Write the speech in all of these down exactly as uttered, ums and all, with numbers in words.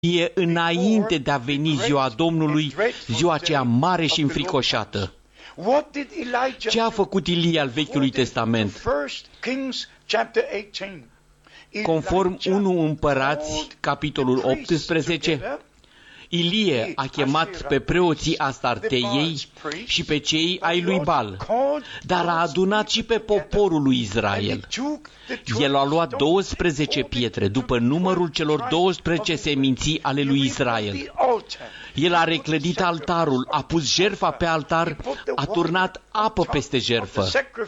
e înainte de a veni ziua Domnului, ziua aceea mare și înfricoșată. Ce a făcut Ilie al Vechiului Testament? Conform unu Împărați, capitolul optsprezece, Ilie a chemat pe preoții Astarteiei și pe cei ai lui Bal, dar a adunat și pe poporul lui Israel. El a luat douăsprezece pietre, după numărul celor douăsprezece seminții ale lui Israel. El a reclădit altarul, a pus jertfa pe altar, a turnat apă peste jertfă.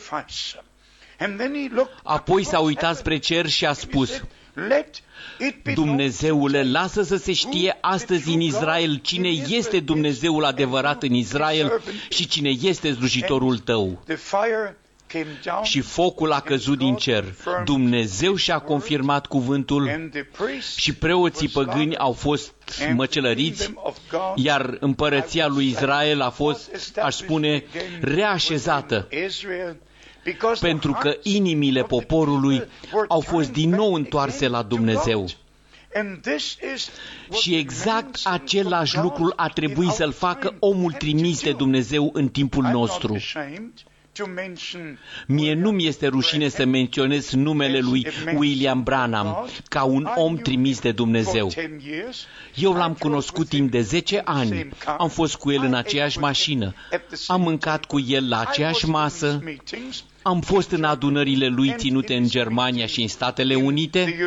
Apoi s-a uitat spre cer și a spus: Dumnezeule, lasă să se știe astăzi în Israel cine este Dumnezeul adevărat în Israel și cine este slujitorul tău. Și focul a căzut din cer. Dumnezeu și-a confirmat cuvântul și preoții păgâni au fost măcelăriți, iar împărăția lui Israel a fost, aș spune, reașezată, pentru că inimile poporului au fost din nou întoarse la Dumnezeu. Și exact același lucru a trebuit să-l facă omul trimis de Dumnezeu în timpul nostru. Mie nu-mi este rușine să menționez numele lui William Branham ca un om trimis de Dumnezeu. Eu l-am cunoscut timp de zece ani, am fost cu el în aceeași mașină, am mâncat cu el la aceeași masă, am fost în adunările lui ținute în Germania și în Statele Unite.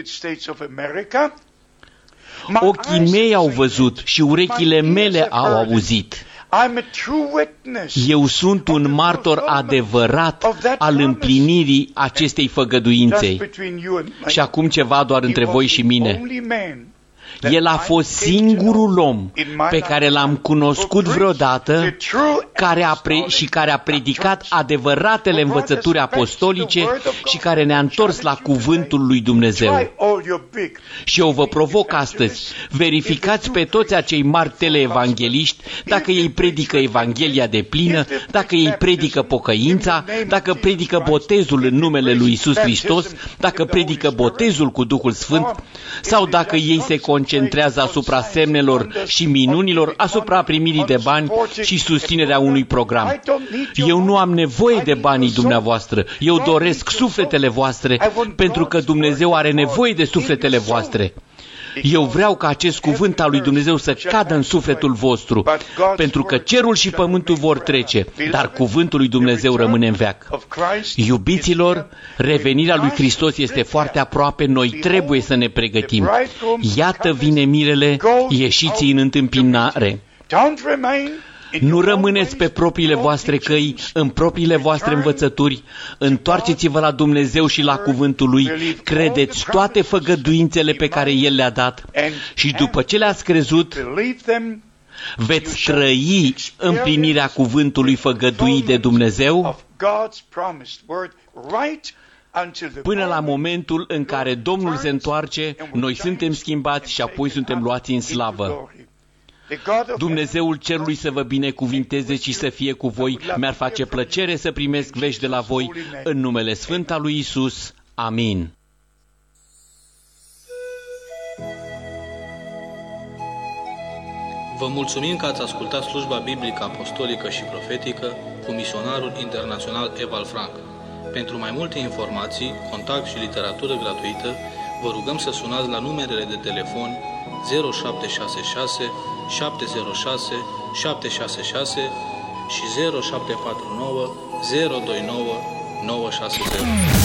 Ochii mei au văzut și urechile mele au auzit. Eu sunt un martor adevărat al împlinirii acestei făgăduințe. Și acum ceva doar între voi și mine. El a fost singurul om pe care l-am cunoscut vreodată care a pre- și care a predicat adevăratele învățături apostolice și care ne-a întors la cuvântul lui Dumnezeu. Și eu vă provoc astăzi, verificați pe toți acei mari teleevangeliști dacă ei predică Evanghelia de plină, dacă ei predică pocăința, dacă predică botezul în numele lui Iisus Hristos, dacă predică botezul cu Duhul Sfânt, sau dacă ei se concentrează asupra semnelor și minunilor, asupra primirii de bani și susținerea unui program. Eu nu am nevoie de banii dumneavoastră, eu doresc sufletele voastre, pentru că Dumnezeu are nevoie de sufletele voastre. Eu vreau ca acest cuvânt al lui Dumnezeu să cadă în sufletul vostru, pentru că cerul și pământul vor trece, dar cuvântul lui Dumnezeu rămâne în veac. Iubiților, revenirea lui Hristos este foarte aproape, noi trebuie să ne pregătim. Iată vine mirele, ieșiți în întâmpinare. Nu rămâneți pe propriile voastre căi, în propriile voastre învățături, întoarceți-vă la Dumnezeu și la cuvântul Lui, credeți toate făgăduințele pe care El le-a dat și după ce le-ați crezut, veți trăi împlinirea cuvântului făgăduit de Dumnezeu până la momentul în care Domnul se întoarce, noi suntem schimbați și apoi suntem luați în slavă. Dumnezeul cerului să vă binecuvinteze și să fie cu voi. Mi-ar face plăcere să primesc vești de la voi în numele Sfânt al lui Iisus. Amin. Vă mulțumim că ați ascultat slujba biblică, apostolică și profetică cu misionarul internațional Eval Frank. Pentru mai multe informații, contact și literatură gratuită, vă rugăm să sunați la numerele de telefon zero șapte șase șase șapte zero șase șapte șase șase și zero șapte patru nouă zero doi nouă nouă șase zero.